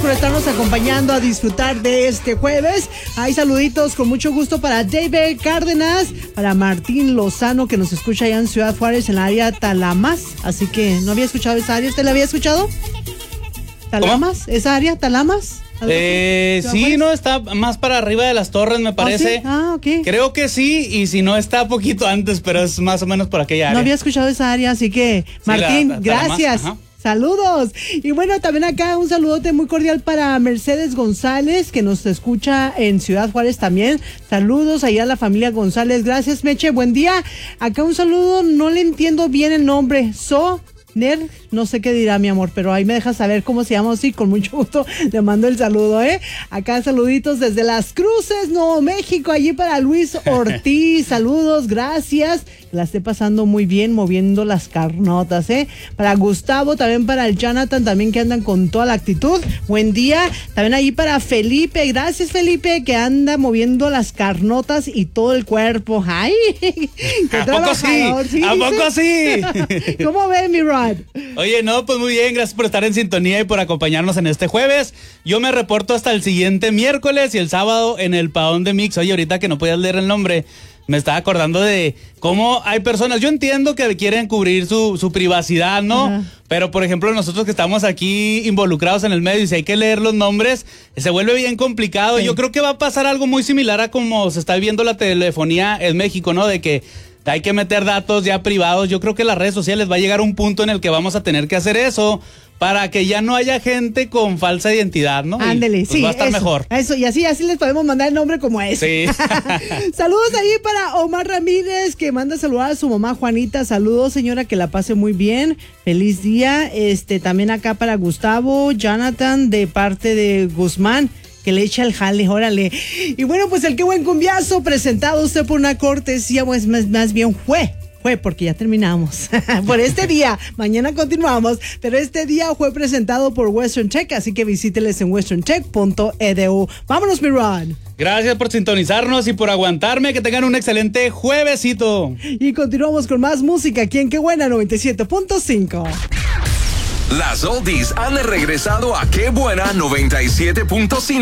por estarnos acompañando a disfrutar de este jueves. Hay saluditos con mucho gusto para David Cárdenas, para Martín Lozano, que nos escucha allá en Ciudad Juárez, en la área Talamas. Así que no había escuchado esa área. ¿Usted la había escuchado? ¿Talamas? ¿Esa área? ¿Talamas? Sí, no, está más para arriba de las torres, me parece. ¿Ah, sí? Ok. Creo que sí, y si no, está poquito antes, pero es más o menos por aquella área. No había escuchado esa área, así que, Martín, gracias. Saludos. Y bueno, también acá un saludote muy cordial para Mercedes González, que nos escucha en Ciudad Juárez también. Saludos allá a la familia González. Gracias, Meche. Buen día. Acá un saludo, no le entiendo bien el nombre. Ner, no sé qué dirá mi amor, pero ahí me deja saber cómo se llama. Sí, con mucho gusto le mando el saludo, Acá saluditos desde Las Cruces, Nuevo México, allí para Luis Ortiz. Saludos, gracias. Que la esté pasando muy bien, moviendo las carnotas, Para Gustavo, también para el Jonathan, también que andan con toda la actitud. Buen día. También allí para Felipe. Gracias, Felipe, que anda moviendo las carnotas y todo el cuerpo. ¡Ay! ¿A poco sí? ¿A poco sí? ¿Cómo ve, mi Rod? Oye, no, pues muy bien, gracias por estar en sintonía y por acompañarnos en este jueves. Yo me reporto hasta el siguiente miércoles y el sábado en el Padón de Mix. Oye, ahorita que no podías leer el nombre, me estaba acordando de cómo hay personas, yo entiendo que quieren cubrir su privacidad, ¿no? Ajá. Pero, por ejemplo, nosotros que estamos aquí involucrados en el medio y si hay que leer los nombres, se vuelve bien complicado. Sí. Yo creo que va a pasar algo muy similar a como se está viendo la telefonía en México, ¿no? De que hay que meter datos ya privados. Yo creo que las redes sociales va a llegar a un punto en el que vamos a tener que hacer eso para que ya no haya gente con falsa identidad, ¿no? Ándele, pues sí. Va a estar mejor. Eso, y así les podemos mandar el nombre como es. Sí. Saludos ahí para Omar Ramírez, que manda a saludar a su mamá Juanita. Saludos, señora, que la pase muy bien. Feliz día. También acá para Gustavo, Jonathan, de parte de Guzmán, que le echa el jale, órale. Y bueno, pues el Qué Buen Cumbiazo, presentado usted por una cortesía, pues más bien fue porque ya terminamos por este día. Mañana continuamos, pero este día fue presentado por Western Tech, así que visíteles en westerntech.edu. Vámonos, mi Ron. Gracias por sintonizarnos y por aguantarme. Que tengan un excelente juevesito. Y continuamos con más música aquí en Qué Buena 97.5. Las oldies han regresado a Qué Buena 97.5.